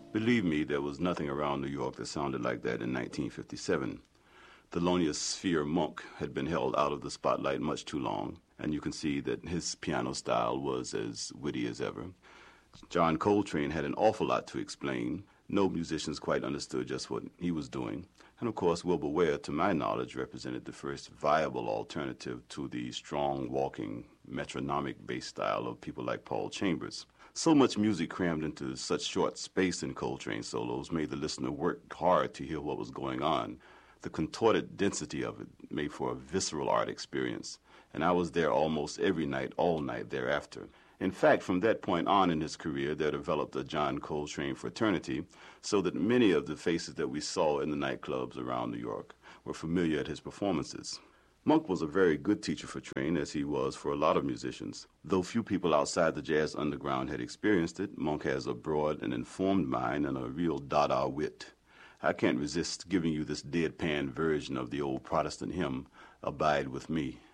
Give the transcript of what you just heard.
Believe me, there was nothing around New York that sounded like that in 1957. Thelonious Sphere Monk had been held out of the spotlight much too long, and you can see that his piano style was as witty as ever. John Coltrane had an awful lot to explain. No musicians quite understood just what he was doing. And of course, Wilbur Ware, to my knowledge, represented the first viable alternative to the strong, walking, metronomic-based style of people like Paul Chambers. So much music crammed into such short space in Coltrane solos made the listener work hard to hear what was going on. The contorted density of it made for a visceral art experience, and I was there almost every night, all night thereafter. In fact, from that point on in his career, there developed a John Coltrane fraternity, so that many of the faces that we saw in the nightclubs around New York were familiar at his performances. Monk was a very good teacher for Coltrane, as he was for a lot of musicians. Though few people outside the jazz underground had experienced it, Monk has a broad and informed mind and a real Dada wit. I can't resist giving you this deadpan version of the old Protestant hymn, Abide With Me.